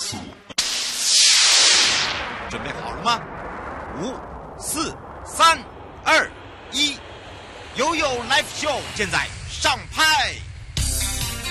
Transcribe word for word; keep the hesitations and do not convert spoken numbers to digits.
速。 准备好了吗？五、四、三、二、一，悠悠 Live Show 现在上拍。